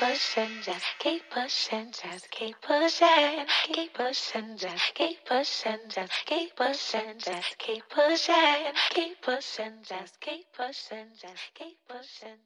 pushing, just keep pushing, just keep pushing, keep pushing, just keep pushing, just keep pushing, just keep pushing, keep pushing, just keep pushing, just keep pushing.